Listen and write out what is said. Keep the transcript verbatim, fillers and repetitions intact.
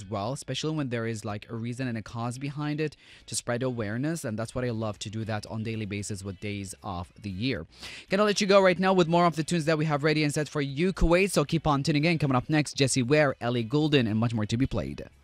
well, especially when there is like a reason and a cause behind it to spread awareness. And that's what I love to do that on daily basis with days of the year. Gonna let you go right now with more of the tunes that we have ready and set for you, Kuwait. So keep on tuning in. Coming up next, Jesse Ware, Ellie Goulding, and much more to be played.